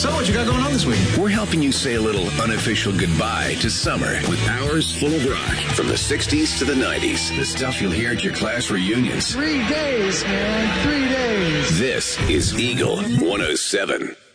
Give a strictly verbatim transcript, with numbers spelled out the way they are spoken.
So what you got going on this week? We're helping you say a little unofficial goodbye to summer with hours full of rock from the sixties to the nineties. The stuff you'll hear at your class reunions. Three days, man. Three days. This is Eagle one oh seven.